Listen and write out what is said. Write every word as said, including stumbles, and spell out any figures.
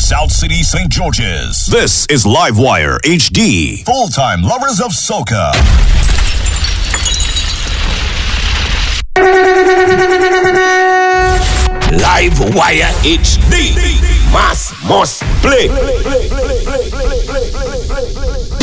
South City, Saint George's. This is Livewire H D. Full-time lovers of soca. Livewire H D. Mass must play. play, play, play, play, play, play, play, play.